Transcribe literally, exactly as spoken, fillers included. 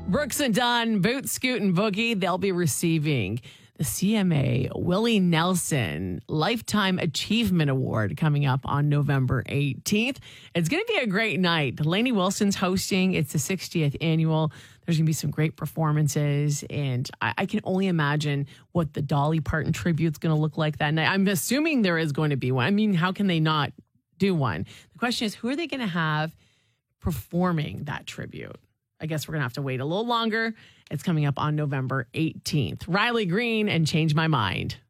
Brooks and Dunn, Boot, Scoot, and Boogie, they'll be receiving the C M A Willie Nelson Lifetime Achievement Award coming up on November eighteenth. It's going to be a great night. Lainey Wilson's hosting. It's the sixtieth annual. There's going to be some great performances, and I, I can only imagine what the Dolly Parton tribute's going to look like that night. I'm assuming there is going to be one. I mean, how can they not do one? The question is, who are they going to have performing that tribute? I guess we're going to have to wait a little longer. It's coming up on November eighteenth. Riley Green and Change My Mind.